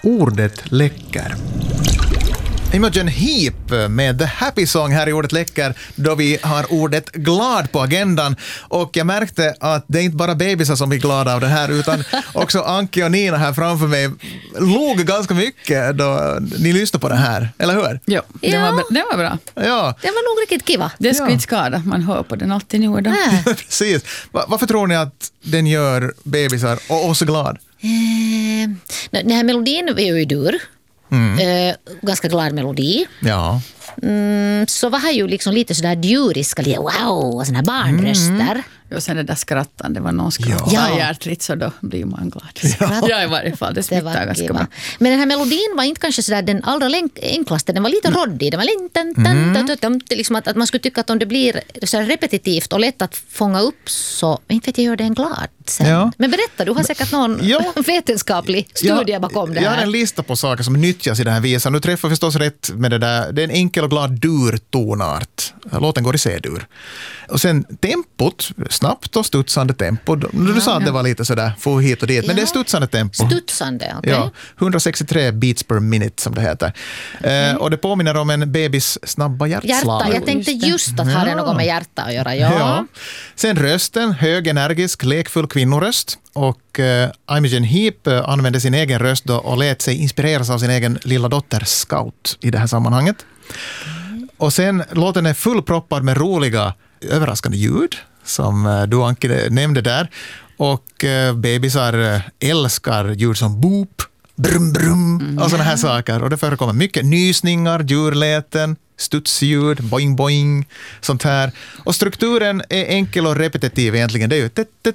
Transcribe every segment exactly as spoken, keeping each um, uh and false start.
Ordet läcker. Imogen Heap med The Happy Song här i Ordet läcker, då vi har ordet glad på agendan. Och jag märkte att det är inte bara bebisar som blir glada av det här, utan också Anki och Nina här framför mig låg ganska mycket då ni lyssnade på det här, eller hur? Jo, det, Ja. var, det var bra. Ja, Det var nog riktigt kiva. Det skulle Ja. inte skada, man hör på den alltid nu och då. Äh. precis. Va- varför tror ni att den gör bebisar och oss glad? Eh, den här melodin är ju dur. Mm. Eh, ganska glad melodi. Ja. Mm, så var ju liksom lite sådär djuriska, lite wow, och såna här barnröster. Och sen det där skrattan, det var någon Ja. skratt ja. hjärtligt, så då blir man glad. Ja. Ja, i varje fall, det Det smittar var ganska kiva. bra. Men den här melodin var inte kanske sådär den allra länk- enklaste. Den var lite roddig. Den var lite, mm. liksom att, att man skulle tycka att om det blir så repetitivt och lätt att fånga upp, så inte vet jag, gör det en glad sen. Ja. Men berätta, du har säkert någon Ja. vetenskaplig studie bakom det Jag har här. en lista på saker som nyttjas i den här visan. Du träffar förstås rätt med det där. Det är en enkel och glad dur-tonart. Låten går i C-dur. Och sen tempot, snabbt och studsande tempo. Du Ja, sa att ja. det var lite sådär, få hit och dit. Men Ja. det är studsande tempo. Studsande, okej. Ja, hundrasextiotre beats per minute som det heter. Eh, och det påminner om en bebis snabba hjärtslag. Hjärta, jag tänkte Just det. just att ha det Ja. något med hjärta att göra. Ja. Ja. Sen rösten, hög, energisk, lekfull kvinnoröst. Och eh, Imogen Heap eh, använde sin egen röst då och lät sig inspireras av sin egen lilla dotter Scout i det här sammanhanget. Mm. Och sen, låten är fullproppad med roliga, överraskande ljud, som eh, du, Anki, nämnde där. Och eh, bebisar eh, älskar ljud som boop, brum brum mm. och såna här saker. Och det förekommer mycket nysningar, djurläten, studsljud, boing boing, sånt här. Och strukturen är enkel och repetitiv egentligen. Det är ju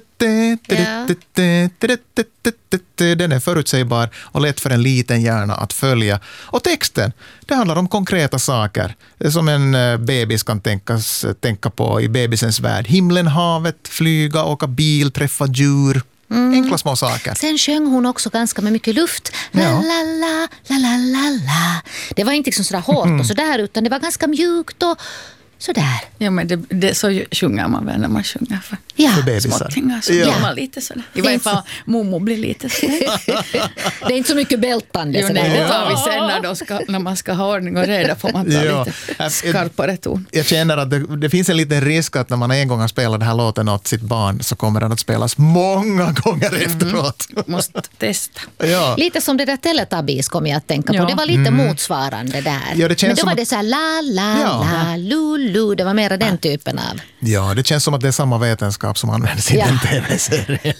den är förutsägbar och lätt för en liten hjärna att följa. Och texten, det handlar om konkreta saker som en bebis kan tänkas, tänka på i bebisens värld. Himlen, havet, flyga, åka bil, träffa djur. Mm. Enkla små saker. Sen sjöng hon också ganska med mycket luft. La, Ja. la, la, la, la, la, la. Det var inte liksom sådär hårt och sådär, utan det var ganska mjukt och sådär. Ja, men det, det, så sjunger man väl när man sjunger för, Ja. För bebisar. småttingar. Så Ja. blir man lite sådär. I varje fall, Momo blir lite sådär. Det är inte så mycket bältande. Jo, sådär. nej, det tar vi sen när, de ska, när man ska ha ordning och reda, får man ta Ja. lite skarpare ton. Jag känner att det, det finns en liten risk att när man en gång har spelat den här låten åt sitt barn så kommer den att spelas många gånger efteråt. Måste testa. Ja. Lite som det där Teletubbies kom jag att tänka på. Ja. Det var lite motsvarande där. Ja, det känns Men då som var att- det så här la, la, Ja. la, lu, lu. Det var mer den typen av. Ja, det känns som att det är samma vetenskap som används i Ja. den tv-serien.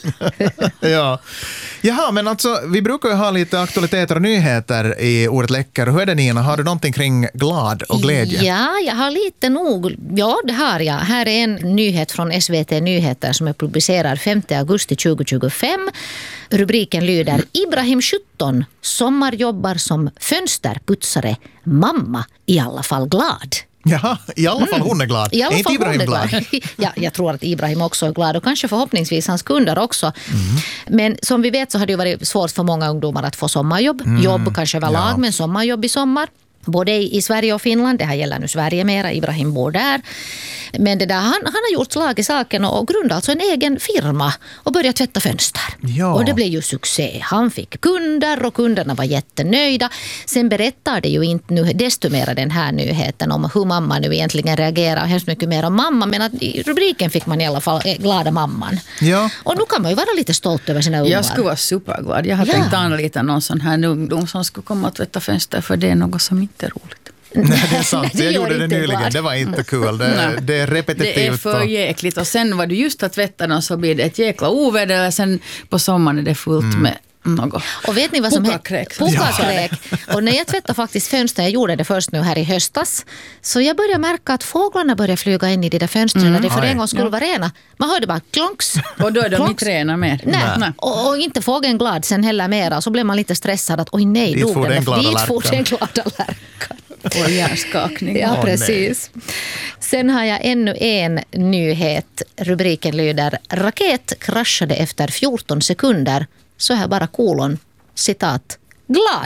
Ja. Jaha, men alltså, vi brukar ju ha lite aktualiteter och nyheter i Ordet läcker. Hur är det, Nina? Har du någonting kring glad och glädje? Ja, jag har lite nog. Ja, det har jag. Här är en nyhet från S V T Nyheter som är publicerad femte augusti tjugohundratjugofem. Rubriken lyder: Ibrahim sjutton sommarjobbar som fönsterputsare. Mamma i alla fall glad. Jaha, i alla fall hon är glad. I alla är inte fall Ibrahim hon är glad? Ja, jag tror att Ibrahim också är glad och kanske förhoppningsvis hans kunder också. Mm. Men som vi vet så har det ju varit svårt för många ungdomar att få sommarjobb. Mm. Jobb kanske överlag, Ja. men sommarjobb i sommar. Både i Sverige och Finland. Det här gäller nu Sverige mera. Ibrahim bor där. Men det där, han, han har gjort slag i saken och grundat alltså en egen firma och börjat tvätta fönster. Ja. Och det blev ju succé. Han fick kunder och kunderna var jättenöjda. Sen berättar det ju inte nu desto mer den här nyheten om hur mamma nu egentligen reagerar hemskt mycket mer om mamma. Men att i rubriken fick man i alla fall eh, glada mamman. Ja. Och nu kan man ju vara lite stolt över sina ungar. Jag skulle vara superglad. Jag har Ja. tänkt anlita någon sån här ungdom som skulle komma att tvätta fönster, för det är något som inte är roligt. Nej, det är sant. Det Jag gör gjorde det inte nyligen. glad. Det var inte kul. Det, Nej. det är repetitivt. Det är för och- jäkligt. Och sen var det just att tvätta dem så blir det ett jäkla oväder. Sen på sommaren är det fullt Mm. med något. Och vet ni vad som Pokakräk. Pokakräk. Och när jag tvättade faktiskt fönster, jag gjorde det först nu här i höstas, så jag började märka att fåglarna började flyga in i de där fönstren mm. där det för Oj. en gång skulle vara rena. Man hörde bara klonks. Och då är de klonks. inte rena mer. Nej. Nej. Och, och inte fågeln glad sen heller mera. Så blev man lite stressad att oj nej, Dit dog for den. den glada Dit for lärkan. den glada lärkan. Och hjärnskakning. Ja, Åh, precis. Sen har jag ännu en nyhet. Rubriken lyder: raket kraschade efter fjorton sekunder. Så här bara kolon, citat, glad.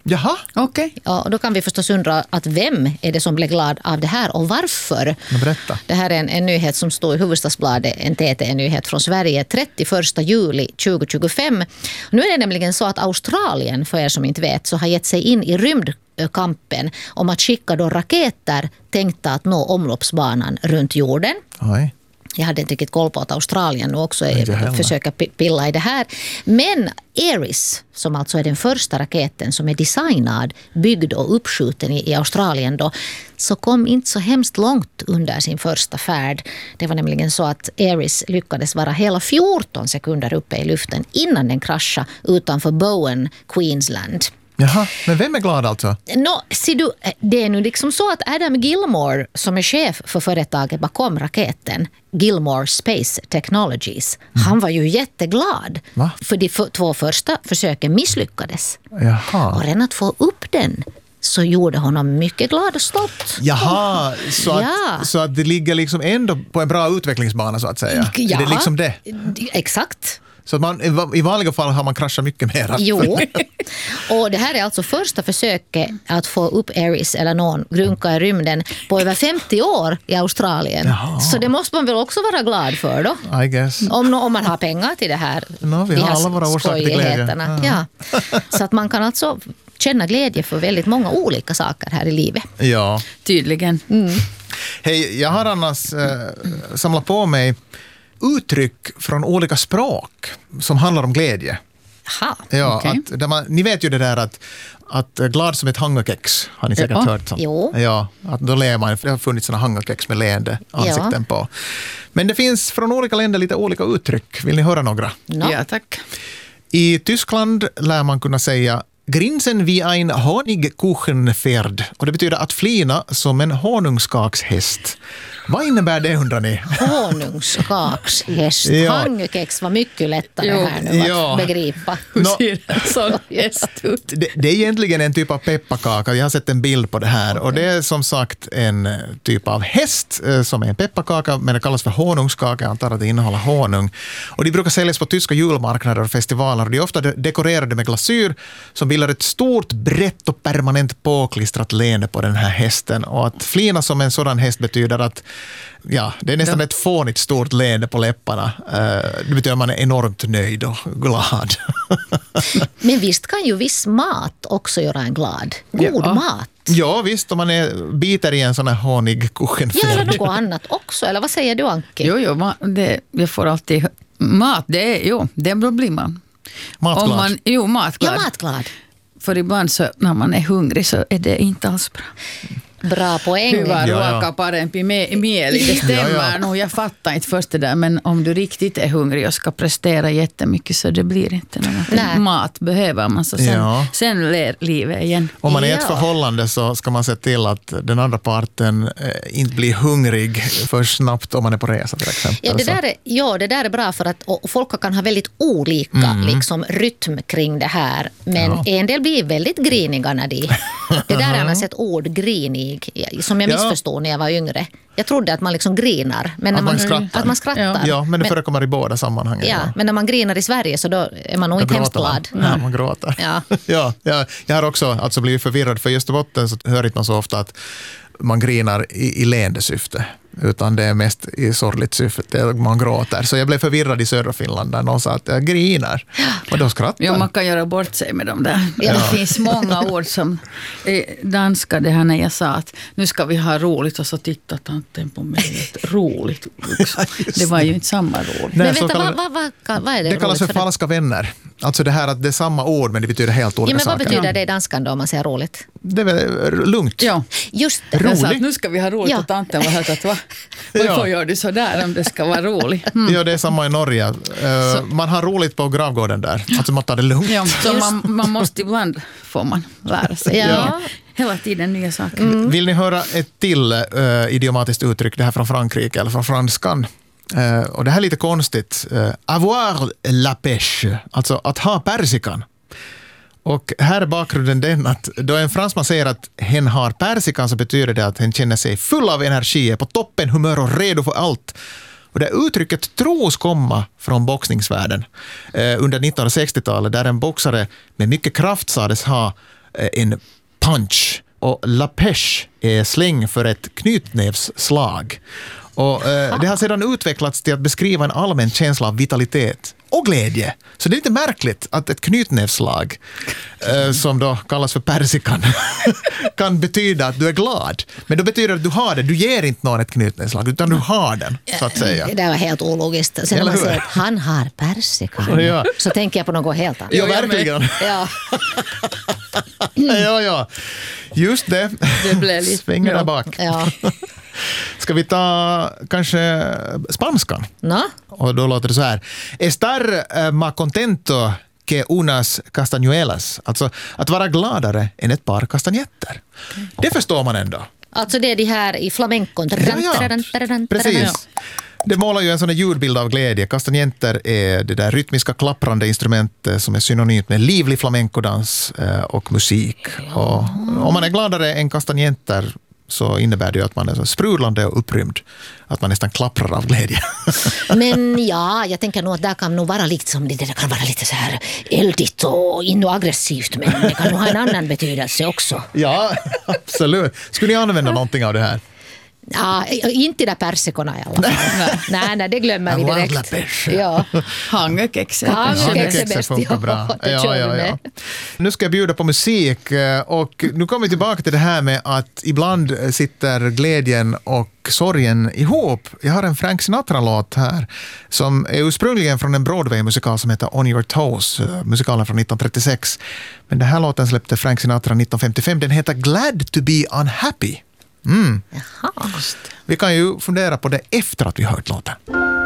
Jaha, Okej. Ja, och då kan vi förstås undra att vem är det som blir glad av det här och varför? men berätta. Det här är en, en nyhet som står i Hufvudstadsbladet, en T T-nyhet från Sverige, trettioförsta juli tjugohundratjugofem. Nu är det nämligen så att Australien, för er som inte vet, så har gett sig in i rymdkampen om att skicka då raketer tänkta att nå omloppsbanan runt jorden. Oj. Jag hade inte riktigt koll på att Australien nu också Inte heller. försöker pi- pilla i det här. Men Ares, som alltså är den första raketen som är designad, byggd och uppskjuten i, i Australien då, så kom inte så hemskt långt under sin första färd. Det var nämligen så att Ares lyckades vara hela fjorton sekunder uppe i luften innan den kraschade utanför Bowen, Queensland. Jaha, men vem är glad alltså? Nå, ser du, det är nu liksom så att Adam Gilmore, som är chef för företaget bakom raketen, Gilmore Space Technologies, mm. han var ju jätteglad. Va? För de för, två första försöken misslyckades. Jaha. Och redan att få upp den så gjorde honom mycket glad och stolt. Jaha, så att, Ja. så att det ligger liksom ändå på en bra utvecklingsbana så att säga. Ja. Är det liksom det? Exakt. Så att man, i vanliga fall har man kraschat mycket mer. Jo, och det här är alltså första försöket att få upp Ares eller någon grunka i rymden på över femtio år i Australien. Jaha. Så det måste man väl också vara glad för då. I guess. Om, om man har pengar till det här. No, vi de har här alla våra orsaker till glädje. skojigheterna. Ja. Så att man kan alltså känna glädje för väldigt många olika saker här i livet. Ja. Tydligen. Hej, jag har annars eh, samlat på mig uttryck från olika språk som handlar om glädje. Jaha. Ja, Okej. att, där man, ni vet ju det där att, att glad som ett hangakex har ni säkert Ja. hört. Om. Jo. Ja, att då ler man, det har funnits såna hangakex med leende ansikten på. Men det finns från olika länder lite olika uttryck. Vill ni höra några? No. Ja, tack. I Tyskland lär man kunna säga grinsen wie ein Honigkuchenpferd. Och det betyder att flina som en honungskakshäst. Vad innebär det, undrar ni? Honungskakshäst. Ja. Hangekex var mycket lättare Jo. här nu att Ja. begripa. Hur Nå- ser en sån häst ut? Det, det är egentligen en typ av pepparkaka. Jag har sett en bild på det här. Och det är som sagt en eh, typ av häst eh, som är en pepparkaka, men det kallas för honungskaka. Jag antar att det innehåller honung. Och de brukar säljas på tyska julmarknader och festivaler. Och de är ofta de- dekorerade med glasyr som bildar ett stort, brett och permanent påklistrat leende på den här hästen. Och att flina som en sådan häst betyder att ja, det är nästan Ja. ett fånigt stort leende på läpparna. Eh, Det betyder att man är enormt nöjd och glad. Men visst kan ju viss mat också göra en glad. God Ja. mat. Ja, visst, om man är biter i en sån här honigkuchenpferd. Ja, eller något annat också. Eller vad säger du, Anki? Jo, jo, ma- det, jag får alltid... Mat, det är, jo, det blir man. Matglad. Om man, jo, matglad. Ja, matglad. För ibland så, när man är hungrig så är det inte alls bra. Bra poäng. Hyvä Ja, ja. ruoka, parempi me- mieli. Det stämmer Ja, ja. nog. Jag fattar inte först det där. Men om du riktigt är hungrig och ska prestera jättemycket så det blir inte något. Nej. Mat behöver man. Så sen, Ja. sen ler livet igen. Om man är i ett Ja. förhållande så ska man se till att den andra parten eh, inte blir hungrig för snabbt om man är på resa till exempel. Ja, det Så- där är, ja, det där är bra för att och folk kan ha väldigt olika liksom, rytm kring det här. Men Ja. en del blir väldigt griniga när de... Det där är annars ett ord, grinig, som jag Ja. missförstod när jag var yngre. Jag trodde att man liksom grinar. Men när Att man skrattar. Att man skrattar. Ja, men det förekommer i båda sammanhangen. Ja, men när man grinar i Sverige så då är man nog Då inte hemskt gråter man. glad. Ja, man gråter. Ja. ja, ja, jag har också alltså blivit förvirrad, för i Österbotten så hör inte man så ofta att man grinar i, i leendesyfte, utan det är mest i sorgligt syfte, man gråter. Så jag blev förvirrad i södra Finland där någon sa att jag grinar. Och då skrattar Ja, man kan göra bort sig med dem där. Ja. Det finns många ord som är danska, det här när jag sa att nu ska vi ha roligt och så tittar tanten på mig. Ett roligt. Det var ju inte samma roligt. Nej, Men så vänta, kallar- vad, vad, vad, vad är det Det kallas för roligt det? falska vänner. Alltså det här att det är samma ord men det betyder helt olika Ja, men vad saker. betyder det i danskan då om man säger roligt? Det är väl lugnt. Ja. Just det. Roligt. Jag sa att nu ska vi ha roligt Ja. och tanten var helt att va? Ja. Varför gör du så där om det ska vara roligt? Mm. Ja, det är samma i Norge. Eh, man har roligt på gravgården där. Alltså man tar det lugnt. Ja, så man, man måste ibland får man lära sig. Ja. Hela tiden nya saker. Mm. Vill ni höra ett till uh, idiomatiskt uttryck, det här från Frankrike eller från franskan? Uh, och det här är lite konstigt. Uh, avoir la pêche, alltså att ha persikan. Och här är bakgrunden den att då en fransman säger att hen har persikan så betyder det att hen känner sig full av energi, är på toppen humör och redo för allt. Och det uttrycket tros komma från boxningsvärlden eh, under nittonhundrasextiotalet där en boxare med mycket kraft sades ha en punch. Och la pêche är släng för ett knytnävsslag. Och, eh, det har sedan utvecklats till att beskriva en allmän känsla av vitalitet och glädje. Så det är inte märkligt att ett knytnävsslag, eh, som då kallas för persikan, kan betyda att du är glad. Men då betyder det att du har det. Du ger inte någon ett knytnävsslag, utan du har den, så att säga. Det var helt ologiskt. Sen när man säger att han har persikan, ja. så tänker jag på något helt annat. Ja, verkligen. Ja. ja, ja. Just det. Det blev lite... Svänger där bak. Ja. Ska vi ta kanske spanskan? No? Och då låter det så här. Estar eh, más contento que unas castañuelas. Alltså att vara gladare än ett par kastanjetter. Okay. Det förstår man ändå. Alltså det är de här i flamencon. Ja, ja. Precis. Det målar ju en sån ljudbild av glädje. Kastanjetter är det där rytmiska klapprande instrumentet som är synonymt med livlig flamencodans och musik. Och om man är gladare än kastanjetter så innebär det ju att man är så sprudlande och upprymd. Att man nästan klapprar av glädje. Men ja, jag tänker nog att det kan nog vara liksom, det kan vara lite så här eldigt och in och aggressivt, men det kan nog ha en annan betydelse också. Ja, absolut. Skulle ni använda någonting av det här? Ja, inte de där persikorna i alla fall. nej, nej, det glömmer vi direkt. Ja. Hangekexet. Hangekexet funkar bra. Ja, ja, ja. Nu ska jag bjuda på musik och nu kommer vi tillbaka till det här med att ibland sitter glädjen och sorgen ihop. Jag har en Frank Sinatra-låt här som är ursprungligen från en Broadway-musikal som heter On Your Toes, musikalen från nitton trettiosex. Men den här låten släppte Frank Sinatra nitton femtiofem. Den heter Glad to be unhappy. Mm. Jaha. Vi kan ju fundera på det efter att vi hört låten.